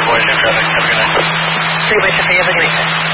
Voyager traffic. Have a good night. 3 Voyager, you have a great day.